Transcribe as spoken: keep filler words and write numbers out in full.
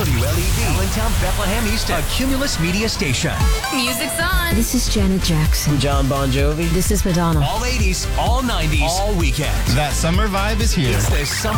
W L E V, Allentown, Bethlehem Easton, a Cumulus Media station. Music's on. This is Janet Jackson. John Bon Jovi. This is Madonna. All eighties, all nineties, all weekend. That summer vibe is here. It's the summer